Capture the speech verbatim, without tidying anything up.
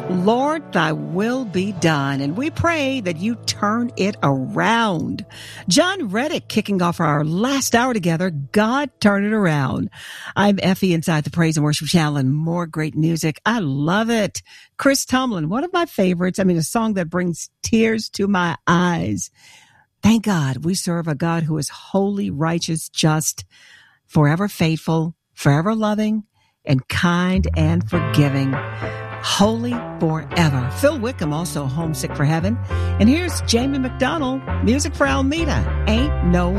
Lord, thy will be done. And we pray that you turn it around. John Reddick kicking off our last hour together. God, turn it around. I'm Effie inside the Praise and Worship Channel, and more great music. I love it. Chris Tomlin, one of my favorites. I mean, a song that brings tears to my eyes. Thank God we serve a God who is holy, righteous, just, forever faithful, forever loving, and kind and forgiving. Holy forever. Phil Wickham, also homesick for heaven. And here's Jamie McDonald, music for Almeda. Ain't no